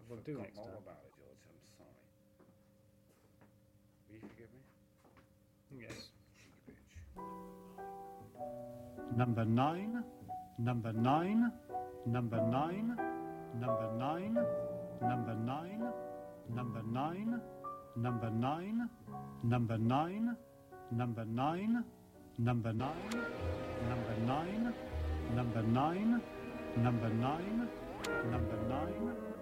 We'll do forgotten next all time. about it, George. I'm sorry. Will you forgive me? Yes. Cheeky bitch. Number 9, number 9, number 9, number 9, number 9, number 9, number 9, number 9, number 9, number 9, number 9, number 9, number 9, number 9.